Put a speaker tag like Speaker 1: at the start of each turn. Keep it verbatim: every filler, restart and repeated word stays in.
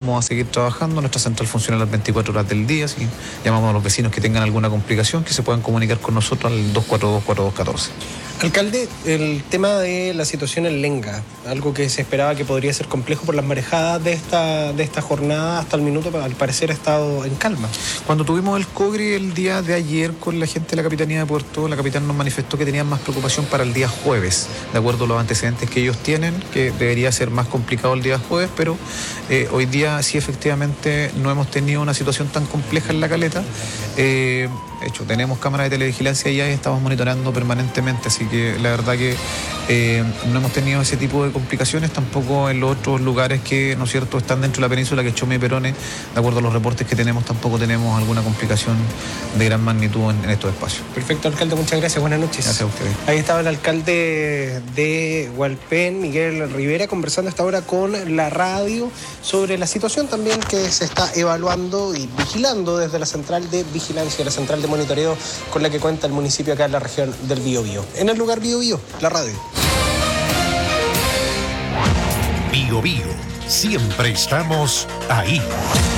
Speaker 1: vamos a seguir trabajando. Nuestra central funciona las veinticuatro horas del día, así llamamos a los vecinos que tengan alguna complicación que se puedan comunicar con nosotros al dos cuatro dos, cuatro dos uno cuatro.
Speaker 2: Alcalde, el tema de la situación en Lenga, algo que se esperaba que podría ser complejo por las marejadas de esta, de esta jornada, hasta el minuto al parecer ha estado en calma.
Speaker 1: Cuando tuvimos el COGRI el día de ayer con la gente de la Capitanía de Puerto, la capitana nos manifestó que tenían más preocupación para el día jueves, de acuerdo a los antecedentes que ellos tienen, que debería ser más complicado el día jueves, pero eh, hoy día sí efectivamente no hemos tenido una situación tan compleja en La Caleta. Eh, de hecho, tenemos cámaras de televigilancia allá y estamos monitoreando permanentemente, así que la verdad que eh, no hemos tenido ese tipo de complicaciones, tampoco en los otros lugares que, ¿no es cierto?, están dentro de la península, que Chome y Perone, de acuerdo a los reportes que tenemos, tampoco tenemos alguna complicación de gran magnitud en, en estos espacios.
Speaker 2: Perfecto, alcalde, muchas gracias, buenas noches.
Speaker 1: Gracias a ustedes.
Speaker 2: Ahí estaba el alcalde de Hualpén, Miguel Rivera, conversando hasta ahora con la radio sobre la situación también que se está evaluando y vigilando desde la central de vigilancia, la central de monitoreo con la que cuenta el municipio acá en la región del Biobío. En el lugar Biobío, la radio.
Speaker 3: Biobío, siempre estamos ahí.